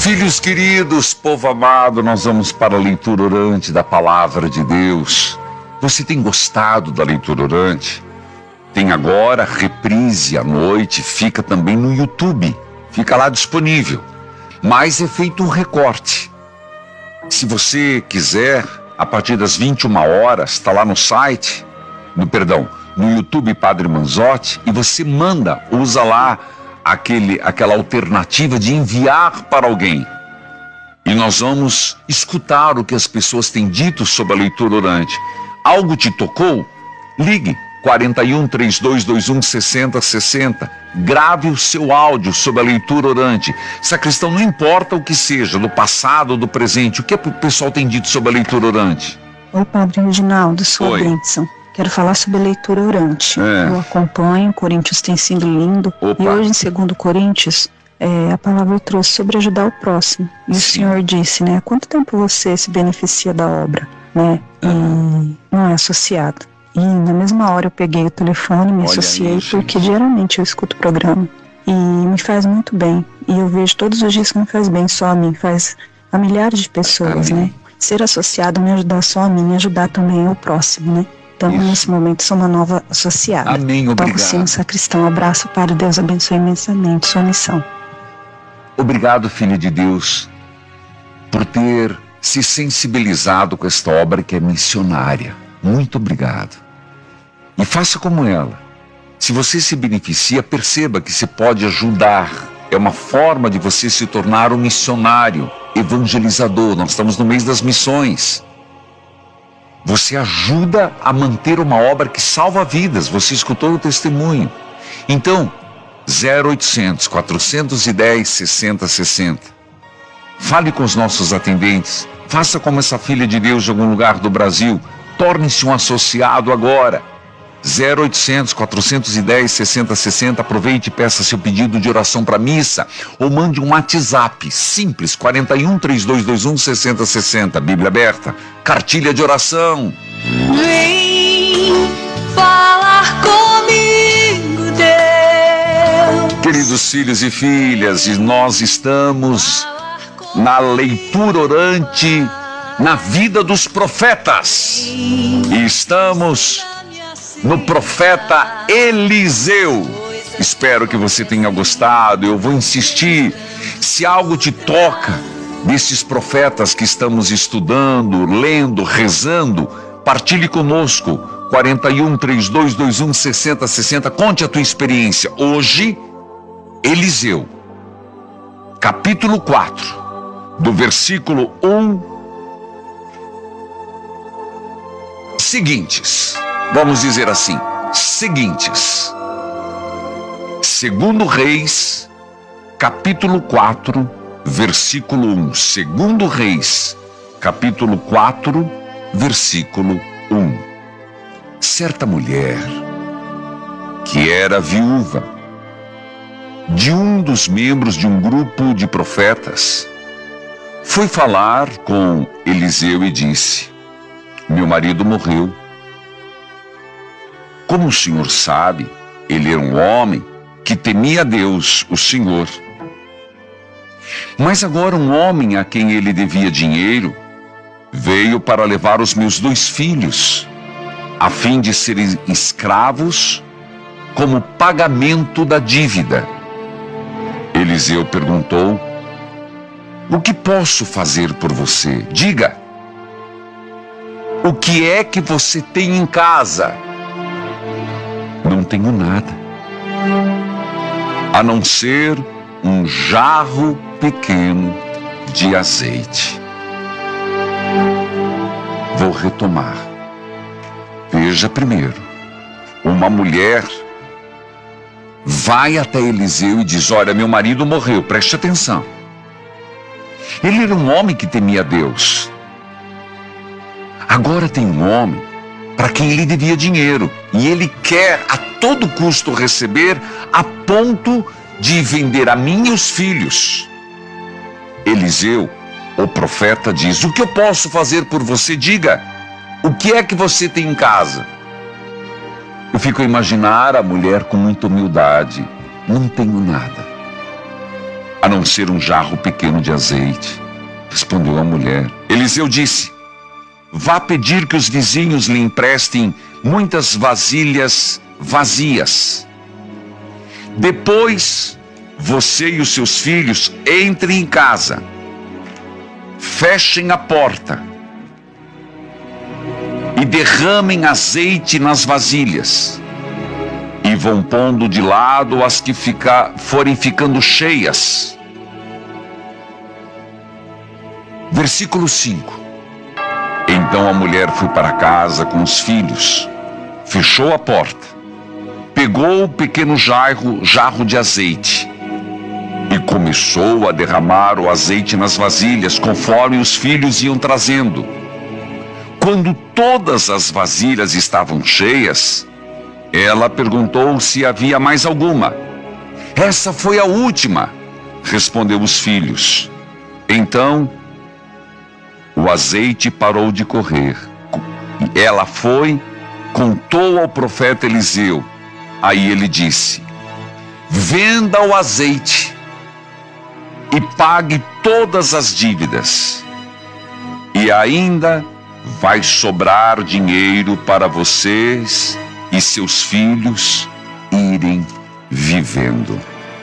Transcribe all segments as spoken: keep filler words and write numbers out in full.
Filhos queridos, povo amado, nós vamos para a leitura orante da Palavra de Deus. Você tem gostado da leitura orante? Tem agora reprise à noite, fica também no YouTube, fica lá disponível. Mas é feito um recorte. Se você quiser, a partir das vinte e uma horas, está lá no site, no perdão, no YouTube Padre Manzotti, e você manda, usa lá aquele, aquela alternativa de enviar para alguém. E nós vamos escutar o que as pessoas têm dito sobre a leitura orante. Algo te tocou? Ligue quarenta e um, trinta e dois, vinte e um, sessenta, sessenta. Grave o seu áudio sobre a leitura orante. Sacristão, não importa o que seja, do passado ou do presente, o que o pessoal tem dito sobre a leitura orante? Oi, Padre Reginaldo, sua Oi. bênção. Quero falar sobre a leitura orante. É. Eu acompanho, Coríntios tem sido lindo. Opa. E hoje, em segundo Coríntios, é, a palavra trouxe sobre ajudar o próximo. E Sim. o Senhor disse, né? Há quanto tempo você se beneficia da obra, né? Uhum. E não é associado. E na mesma hora eu peguei o telefone, me Olha associei, aí, porque gente. diariamente eu escuto o programa. E me faz muito bem. E eu vejo todos os dias que me faz bem, só a mim, faz a milhares de pessoas, Amém. né? Ser associado, me ajudar só a mim, ajudar também o próximo, né? Então, Isso. nesse momento, sou uma nova associada. Amém, Toco obrigado. sim, sacristão. Abraço, Padre. Deus abençoe imensamente sua missão. Obrigado, filho de Deus, por ter se sensibilizado com esta obra que é missionária. Muito obrigado. E faça como ela. Se você se beneficia, perceba que se pode ajudar. É uma forma de você se tornar um missionário, evangelizador. Nós estamos no mês das missões. Você ajuda a manter uma obra que salva vidas. Você escutou o testemunho. Então, zero oitocentos, quatrocentos e dez, sessenta, sessenta. Fale com os nossos atendentes. Faça como essa filha de Deus de algum lugar do Brasil. Torne-se um associado agora. zero oitocentos, quatrocentos e dez, sessenta, sessenta. Aproveite e peça seu pedido de oração para missa. Ou mande um WhatsApp simples, quarenta e um, trinta e dois, vinte e um, sessenta, sessenta. Bíblia aberta. Cartilha de oração. Vem falar comigo, Deus. Queridos filhos e filhas, e nós estamos na leitura orante na vida dos profetas. E estamos no profeta Eliseu. Espero que você tenha gostado. Eu vou insistir. Se algo te toca desses profetas que estamos estudando, lendo, rezando, partilhe conosco. quarenta e um, trinta e dois, vinte e um, sessenta, sessenta. Conte a tua experiência. Hoje, Eliseu, capítulo quatro, do versículo um, seguintes. Vamos dizer assim, seguintes. Segundo Reis, capítulo quatro, versículo um. Segundo Reis, capítulo quatro, versículo um. Certa mulher, que era viúva de um dos membros de um grupo de profetas, foi falar com Eliseu e disse: meu marido morreu. Como o senhor sabe, ele era um homem que temia a Deus, o Senhor. Mas agora um homem a quem ele devia dinheiro veio para levar os meus dois filhos, a fim de serem escravos como pagamento da dívida. Eliseu perguntou: o que posso fazer por você? Diga. O que é que você tem em casa? Não tenho nada, a não ser um jarro pequeno de azeite. Vou retomar. Veja primeiro, uma mulher vai até Eliseu e diz: olha, meu marido morreu, preste atenção. Ele era um homem que temia a Deus. Agora tem um homem para quem ele devia dinheiro, e ele quer a todo custo receber, a ponto de vender a mim e os filhos. Eliseu, o profeta, diz: o que eu posso fazer por você? Diga. O que é que você tem em casa? Eu fico a imaginar a mulher com muita humildade: não tenho nada. a não ser um jarro pequeno de azeite. Respondeu a mulher. Eliseu disse: vá pedir que os vizinhos lhe emprestem muitas vasilhas vazias. Depois, você e os seus filhos entrem em casa, fechem a porta e derramem azeite nas vasilhas, e vão pondo de lado as que fica, forem ficando cheias. Versículo cinco. Então a mulher foi para casa com os filhos, fechou a porta, pegou o pequeno jarro, jarro de azeite e começou a derramar o azeite nas vasilhas, conforme os filhos iam trazendo. Quando todas as vasilhas estavam cheias, ela perguntou se havia mais alguma. Essa foi a última, respondeu os filhos. Então, o azeite parou de correr. Ela foi, contou ao profeta Eliseu. Aí ele disse: venda o azeite e pague todas as dívidas, e ainda vai sobrar dinheiro para vocês e seus filhos irem vivendo.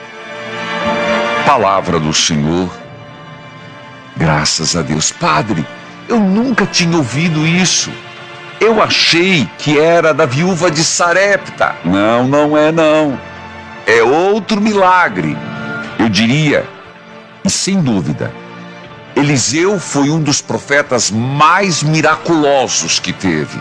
Palavra do Senhor. Graças a Deus. Padre, eu nunca tinha ouvido isso. Eu achei que era da viúva de Sarepta. Não, não é não. É outro milagre. Eu diria, e sem dúvida, Eliseu foi um dos profetas mais miraculosos que teve.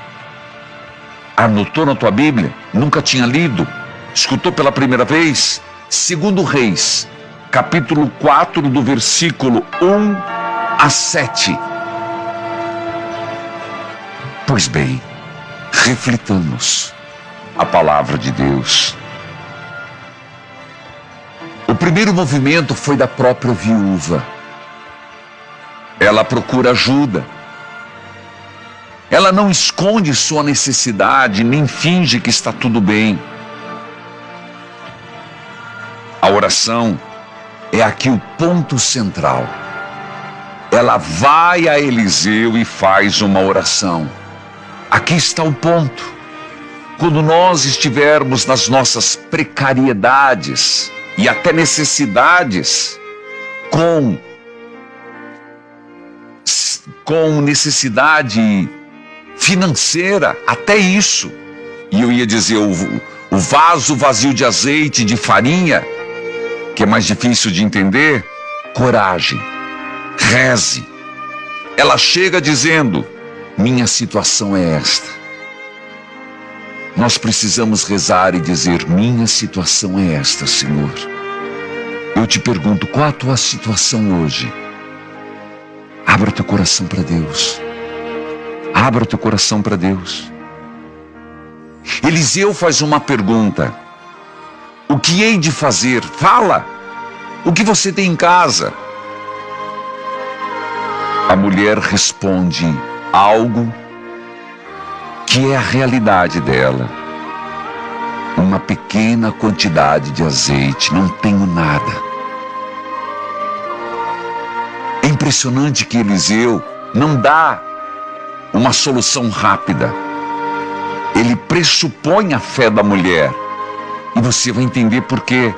Anotou na tua Bíblia? Nunca tinha lido? Escutou pela primeira vez? Segundo Reis, capítulo quatro, do versículo um a sete. Pois bem, reflitamos a palavra de Deus. O primeiro movimento foi da própria viúva. Ela procura ajuda. Ela não esconde sua necessidade, nem finge que está tudo bem. A oração é aqui o ponto central. Ela vai a Eliseu e faz uma oração. Aqui está o ponto. Quando nós estivermos nas nossas precariedades e até necessidades, com, com necessidade financeira, até isso, e eu ia dizer o, o vaso vazio de azeite, de farinha, que é mais difícil de entender, coragem, reze. Ela chega dizendo: minha situação é esta. Nós precisamos rezar e dizer: minha situação é esta, Senhor. Eu te pergunto, qual a tua situação hoje? Abra teu coração para Deus. Abra teu coração para Deus. Eliseu faz uma pergunta: o que hei de fazer? Fala! O que você tem em casa? A mulher responde algo que é a realidade dela. Uma pequena quantidade de azeite, não tenho nada. É impressionante que Eliseu não dá uma solução rápida. Ele pressupõe a fé da mulher. E você vai entender por quê.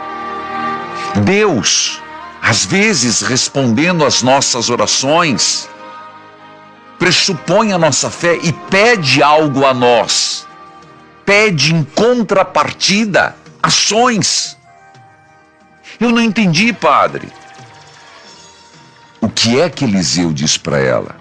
Deus, às vezes, respondendo às nossas orações, pressupõe a nossa fé e pede algo a nós. Pede em contrapartida ações. Eu não entendi, padre. O que é que Eliseu diz para ela?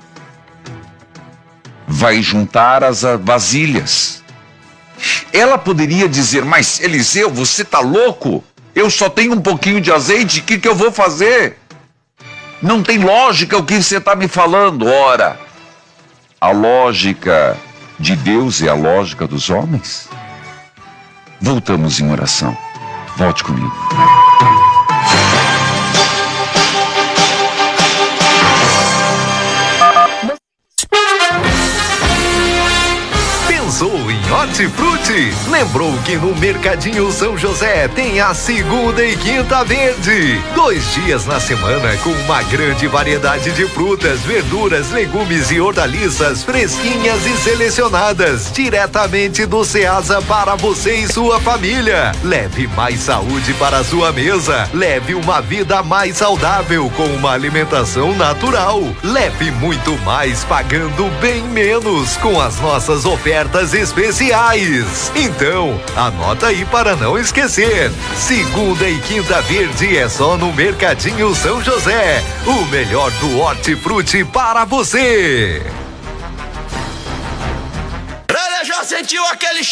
Vai juntar as vasilhas. Ela poderia dizer: mas Eliseu, você está louco? Eu só tenho um pouquinho de azeite, o que, que eu vou fazer? Não tem lógica o que você está me falando. Ora, a lógica de Deus é a lógica dos homens? Voltamos em oração. Volte comigo. Pensou em Hortifruti? Lembrou que no Mercadinho São José tem a segunda e quinta verde. Dois dias na semana com uma grande variedade de frutas, verduras, legumes e hortaliças fresquinhas e selecionadas diretamente do Ceasa para você e sua família. Leve mais saúde para a sua mesa. Leve uma vida mais saudável com uma alimentação natural. Leve muito mais pagando bem menos com as nossas ofertas especiais. Então, anota aí para não esquecer. Segunda e quinta verde é só no Mercadinho São José. O melhor do hortifruti para você. Já sentiu aquele